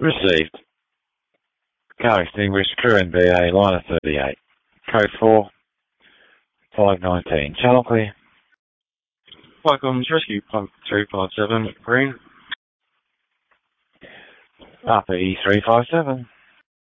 Received. Car extinguished. Crew NBA. Liner 38. Code 4. 519. Channel clear. Welcome to Rescue Pump 357, Green. Upper E357.